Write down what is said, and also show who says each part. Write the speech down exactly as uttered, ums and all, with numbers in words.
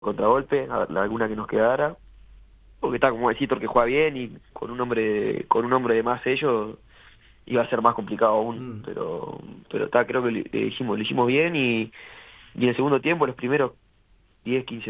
Speaker 1: contragolpe, a la- alguna que nos quedara, porque está como decís, que juega bien y con un hombre con un hombre de más ellos iba a ser más complicado aún,
Speaker 2: Mm.
Speaker 1: pero pero está, creo que le, le hicimos le hicimos bien y, y en el segundo tiempo, los primeros diez quince